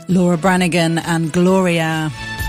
Laura Branigan and Gloria.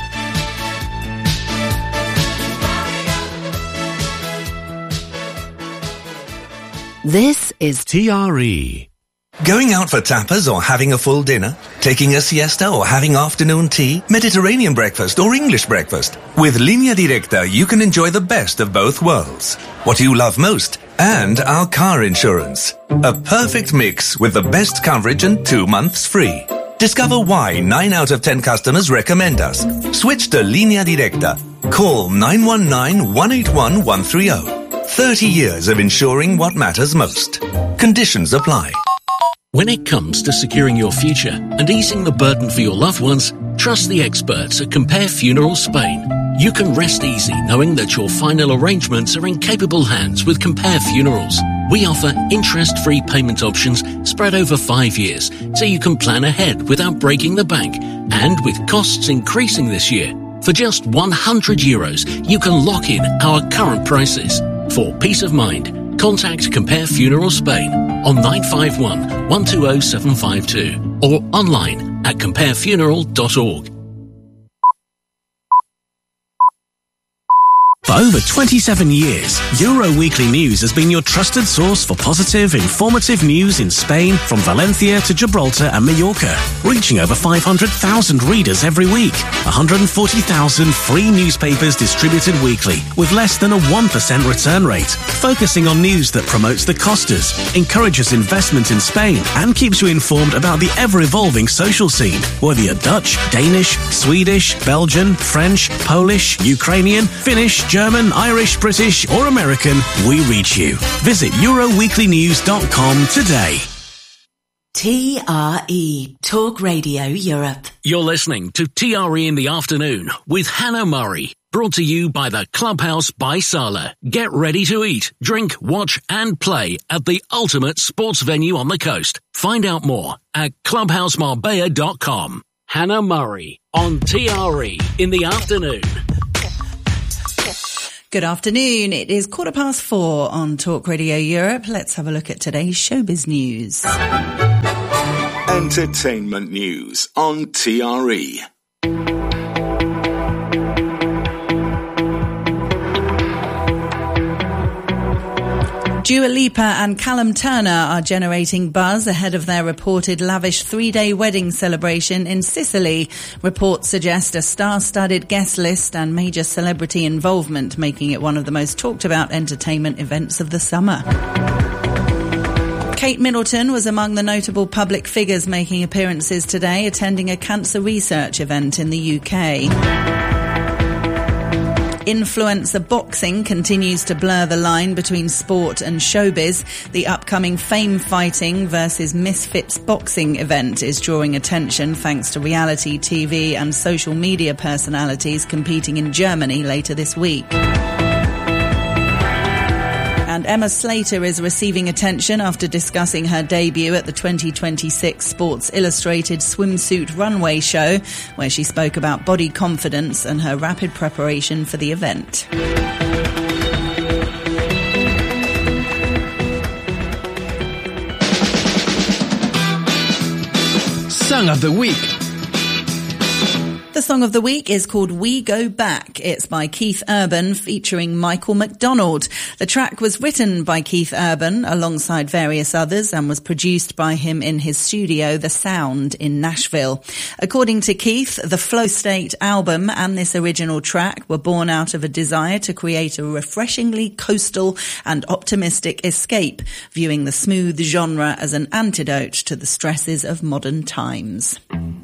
This is TRE. Going out for tapas or having a full dinner? Taking a siesta or having afternoon tea? Mediterranean breakfast or English breakfast? With Línea Directa, you can enjoy the best of both worlds. What you love most and our car insurance. A perfect mix with the best coverage and 2 months free. Discover why 9 out of 10 customers recommend us. Switch to Línea Directa. Call 919-181-130. 30 years of insuring what matters most. Conditions apply. When it comes to securing your future and easing the burden for your loved ones, trust the experts at Compare Funeral Spain. You can rest easy knowing that your final arrangements are in capable hands with Compare Funerals. We offer interest-free payment options spread over 5 years, so you can plan ahead without breaking the bank. And with costs increasing this year, for just €100, you can lock in our current prices. For peace of mind, contact Compare Funeral Spain on 951 120 752 or online at comparefuneral.org. For over 27 years, Euro Weekly News has been your trusted source for positive, informative news in Spain, from Valencia to Gibraltar and Mallorca, reaching over 500,000 readers every week. 140,000 free newspapers distributed weekly, with less than a 1% return rate, focusing on news that promotes the Costas, encourages investment in Spain, and keeps you informed about the ever-evolving social scene. Whether you're Dutch, Danish, Swedish, Belgian, French, Polish, Ukrainian, Finnish, German, Irish, British, or American, we reach you. Visit EuroWeeklyNews.com today. TRE, Talk Radio Europe. You're listening to TRE in the Afternoon with Hannah Murray. Brought to you by the Clubhouse by Sala. Get ready to eat, drink, watch and play at the ultimate sports venue on the coast. Find out more at clubhousemarbella.com. Hannah Murray on TRE in the Afternoon. Good afternoon. It is 4:15 on Talk Radio Europe. Let's have a look at today's showbiz news. Entertainment news on TRE. Dua Lipa and Callum Turner are generating buzz ahead of their reported lavish 3-day wedding celebration in Sicily. Reports suggest a star-studded guest list and major celebrity involvement, making it one of the most talked about entertainment events of the summer. Kate Middleton was among the notable public figures making appearances today, attending a cancer research event in the UK. Influencer boxing continues to blur the line between sport and showbiz. The upcoming Fame Fighting versus Misfits boxing event is drawing attention thanks to reality TV and social media personalities competing in Germany later this week. And Emma Slater is receiving attention after discussing her debut at the 2026 Sports Illustrated swimsuit runway show, where she spoke about body confidence and her rapid preparation for the event. Song of the Week. The song of the week is called We Go Back. It's by Keith Urban featuring Michael McDonald. The track was written by Keith Urban alongside various others and was produced by him in his studio, The Sound, in Nashville. According to Keith, the Flow State album and this original track were born out of a desire to create a refreshingly coastal and optimistic escape, viewing the smooth genre as an antidote to the stresses of modern times.